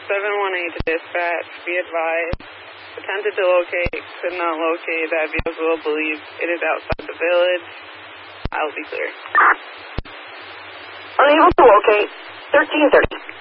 718 dispatch, be advised. Attempted to locate, could not locate that vehicle, believe it is outside the village. I will be clear. Unable to locate, 1330.